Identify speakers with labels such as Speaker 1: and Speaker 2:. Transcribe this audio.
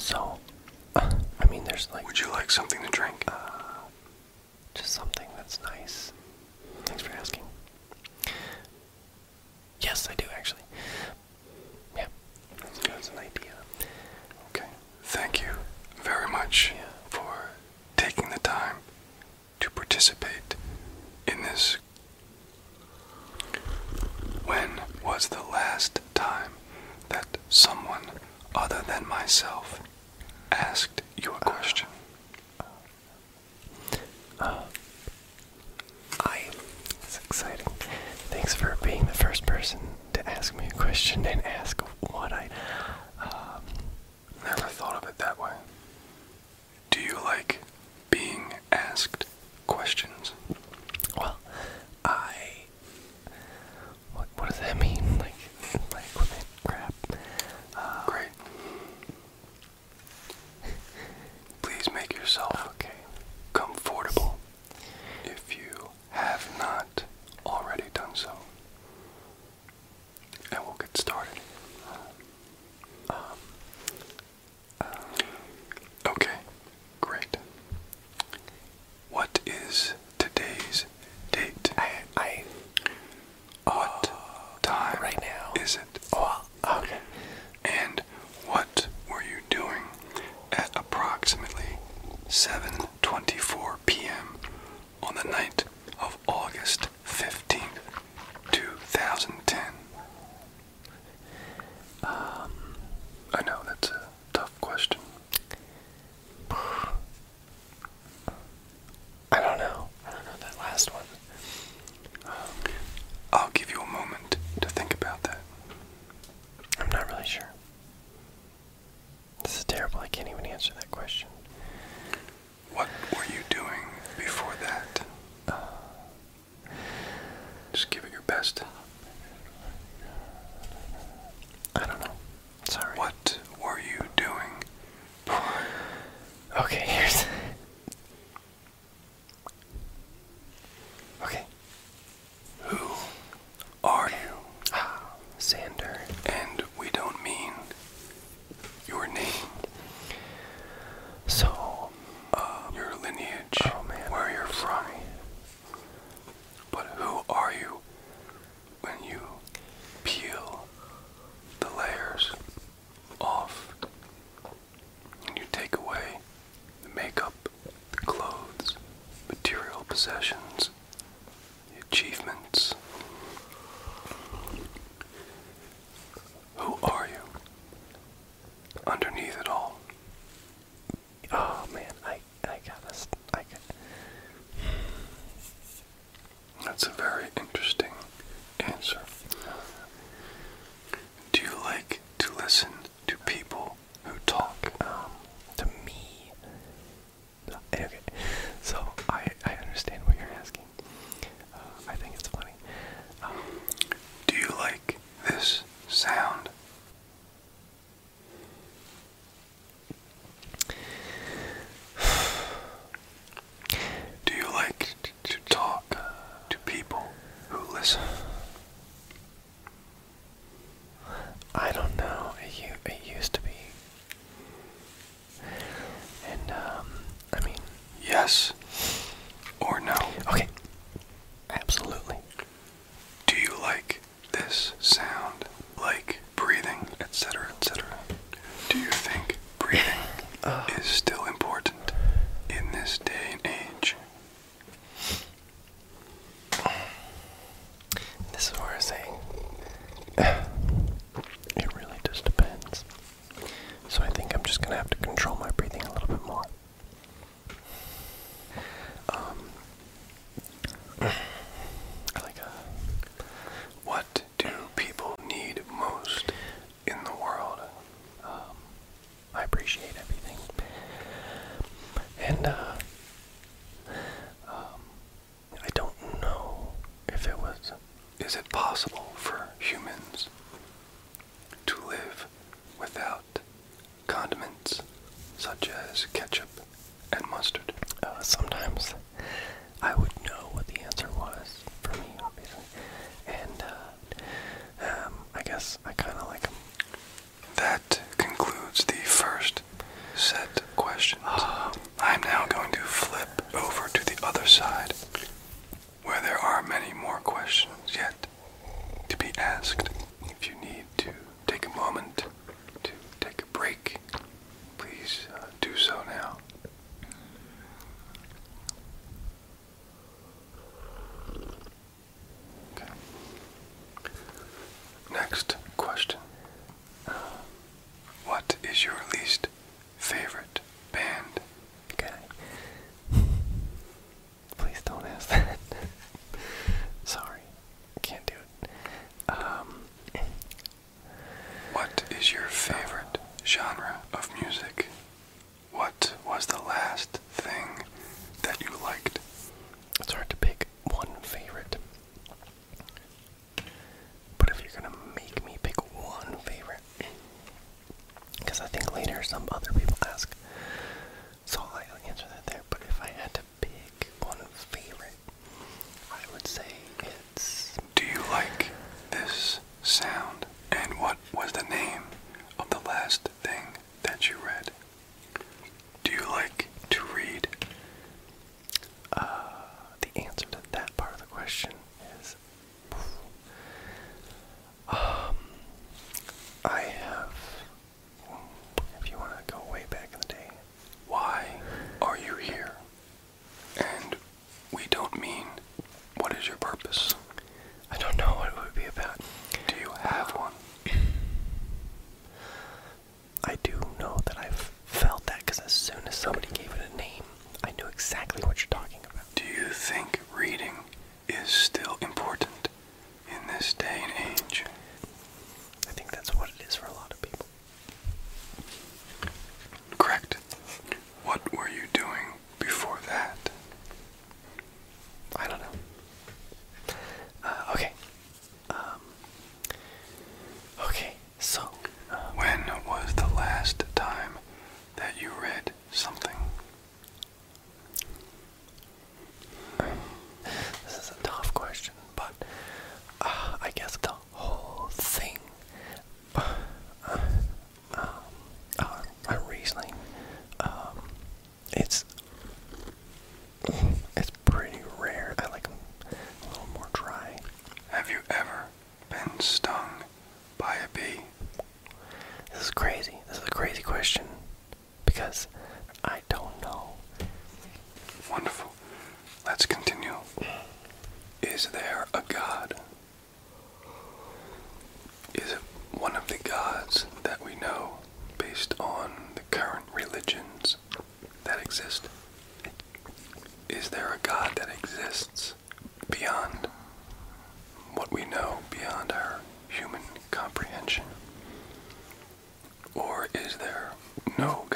Speaker 1: So, I mean, there's like...
Speaker 2: Would you like something to drink?
Speaker 1: Just something that's nice. Thanks for asking. Yes, I do, actually. Yeah, that's an idea.
Speaker 2: Okay. Thank you very much for taking the time to participate in this. When was the last time that someone other than myself asked you a question?
Speaker 1: It's exciting. Thanks for being the first person to ask me a question and ask what I...
Speaker 2: Never thought of it that way. Do you like being asked questions?
Speaker 1: Well, what does that mean? Like my equipment crap.
Speaker 2: Great. Please make yourself comfortable if you have not already done so. And we'll get started. Okay, great. What is today's date? What time
Speaker 1: right now.
Speaker 2: is it?
Speaker 1: Well, okay.
Speaker 2: And what were you doing at approximately 7:24 p.m. on the night of August 15th, 2010? I know that's a tough question.
Speaker 1: I don't know that last one.
Speaker 2: I'll give you a moment to think about that.
Speaker 1: I'm not really sure. This is terrible. I can't even answer that question.
Speaker 2: What were you doing before that? Just give it your best.
Speaker 1: I don't know. Sorry.
Speaker 2: What were you doing?
Speaker 1: Okay, here's... Okay.
Speaker 2: Who are you?
Speaker 1: Xander.
Speaker 2: And we don't mean your name,
Speaker 1: So,
Speaker 2: your lineage,
Speaker 1: oh man,
Speaker 2: where you're from. But who are you when you peel the layers off and you take away the makeup, the clothes, material possessions, the achievements? Who are you underneath it all?
Speaker 1: oh man, I got this.
Speaker 2: That's a very interesting answer. Do you like to listen to people who talk?
Speaker 1: To me. Okay, so I understand what you're asking. I think it's funny.
Speaker 2: Do you like this sound? Do you like to talk to people who listen?
Speaker 1: I don't know. It used to be. And, I mean...
Speaker 2: Yes or no?
Speaker 1: Okay. Absolutely.
Speaker 2: Do you like this sound? Like breathing, etc., etc.? Do you think breathing is still important in this day and age?
Speaker 1: This is where I say... It really just depends. So I think I'm just gonna have to control my breathing a little bit more. Like
Speaker 2: What do people need most in the world?
Speaker 1: I appreciate everything. And, I don't know if it was...
Speaker 2: Is it possible for humans to live without condiments such as ketchup and mustard?
Speaker 1: Sometimes I would know what the answer was for me, obviously. And, I guess I kind of like them.
Speaker 2: That concludes the first
Speaker 1: some other people ask. So I'll answer that there. But if I had to pick one favorite, I would say it's...
Speaker 2: Do you like this sound? And what was the name of the last thing that you read? Do you like to read?
Speaker 1: The answer to that part of the question is... I have... If you want to go way back in the day...
Speaker 2: Why are you here? And we don't mean what is your purpose.
Speaker 1: I don't know what it would be about.
Speaker 2: Do you have one?
Speaker 1: I do know that I've felt that because as soon as somebody gave it a name, I knew exactly what you're talking about.
Speaker 2: Do you think reading is still important in this day and age?
Speaker 1: I think that's what it is for a lot of people.
Speaker 2: Correct. What were you doing before that?
Speaker 1: I don't know. Okay. Okay, so...
Speaker 2: When was the last time that you read something?
Speaker 1: This is a tough question, but I guess the whole thing. Riesling. It's pretty rare. I like them a little more dry.
Speaker 2: Have you ever been stung by a bee?
Speaker 1: This is crazy. This is a crazy question because I don't know.
Speaker 2: Wonderful. Let's continue. Is there a God? Is it one of the gods that we know based on the current religions that exist? Is there a God that exists beyond what we know, beyond our human comprehension? Or is there no